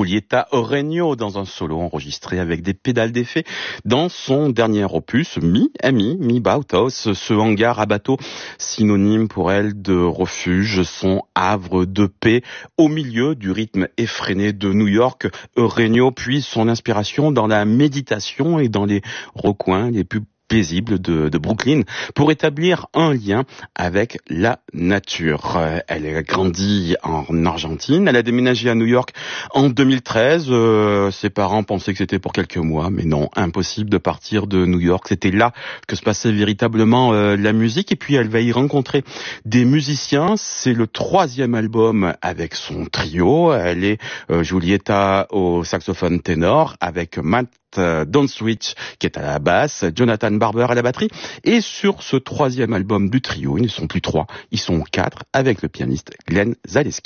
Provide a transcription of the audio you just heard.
Giulietta Regno dans un solo enregistré avec des pédales d'effet dans son dernier opus, Mi Bauhaus, ce hangar à bateau synonyme pour elle de refuge, son havre de paix au milieu du rythme effréné de New York. Regno puise son inspiration dans la méditation et dans les recoins les plus paisible de Brooklyn pour établir un lien avec la nature. Elle a grandi en Argentine, elle a déménagé à New York en 2013. Ses parents pensaient que c'était pour quelques mois, mais non, impossible de partir de New York. C'était là que se passait véritablement la musique. Et puis elle va y rencontrer des musiciens. C'est le 3e album avec son trio. Elle est Giulietta au saxophone ténor avec Matt Donswitch qui est à la basse, Jonathan Barber à la batterie. Et sur ce 3e album du trio, ils ne sont plus 3, ils sont 4 avec le pianiste Glenn Zaleski.